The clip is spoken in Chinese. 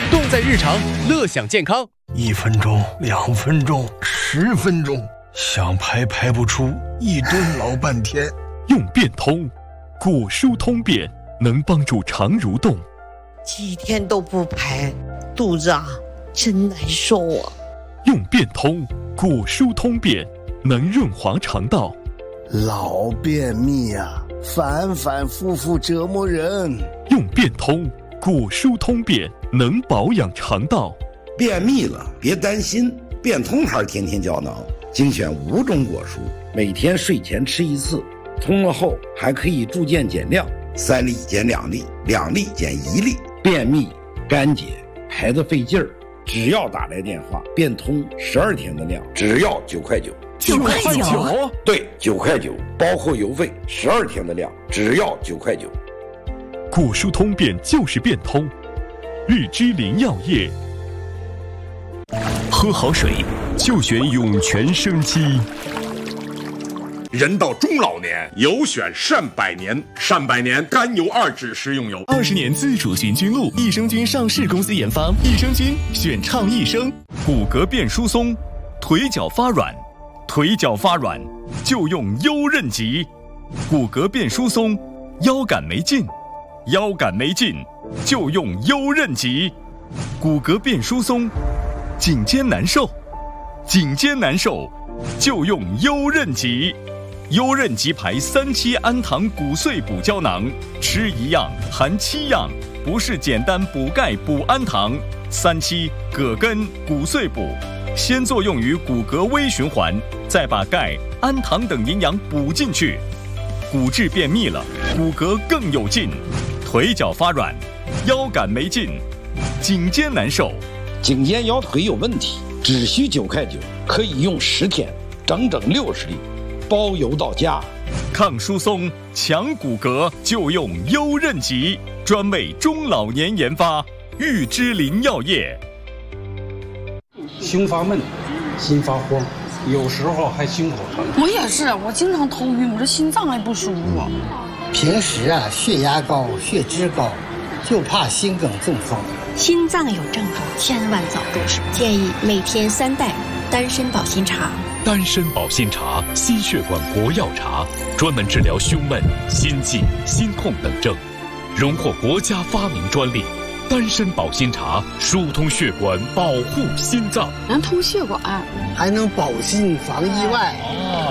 动在日常，乐享健康。 1分钟、2分钟、10分钟，想排不出，一顿老半天。 用变通，果蔬通便，能帮助肠蠕动。 几天都不排，肚子真难受啊。 用变通，果蔬通便，能润滑肠道。 老便秘反复复折磨人。 用变通，果蔬通便，能保养肠道。 便秘了别担心，变通牌天天胶囊精选5种果蔬，每天睡前吃1次，通了后还可以逐渐减量，3粒减2粒，2粒减1粒。便秘干结排得费劲儿，只要打来电话，变通12天的量，只要9块9。 9块9？ 对，9块9，包括邮费，12天的量，只要9块9。 果蔬通便就是变通，日之林药业。喝好水就选涌泉生机。 人到中老年，有选善百年。善百年甘油2酯食用油 ，20年自主寻菌露，益生菌上市公司研发，益生菌选畅益生。 骨骼变疏松，腿脚发软就用优韧极。骨骼变疏松，腰杆没劲就用优韧极。骨骼变疏松，颈肩难受就用优韧极。优韧极牌3期氨糖骨碎补胶囊，吃1样含7样，不是简单补钙补氨糖。3期葛根骨碎补，先作用于骨骼微循环，再把钙、氨糖等营养补进去。骨质便秘了，骨骼更有劲，腿脚发软，腰杆没劲，颈肩难受， 颈肩腰腿有问题，只需9块9，可以用10天，整整60粒，包邮到家。 抗疏松强骨骼就用优韧极，专为中老年研发，玉芝林药业。 胸发闷，心发慌，有时候还心口疼。 我也是，我经常头晕，我这心脏还不舒服。 平时血压高、血脂高，就怕心梗中风。 心脏有症状，千万早入手。建议每天3袋丹参保心茶。 丹参保心茶，心血管活药茶，专门治疗胸闷、心悸、心痛等症，荣获国家发明专利。丹参保心茶疏通血管，保护心脏， 能通血管， 还能保心防意外。